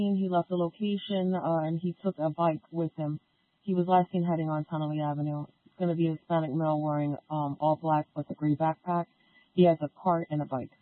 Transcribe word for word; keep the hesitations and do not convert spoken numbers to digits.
He left the location uh, and he took a bike with him. He was last seen heading on Tonnelle Avenue. It's going to be a Hispanic male wearing um, all black with a gray backpack. He has a cart and a bike.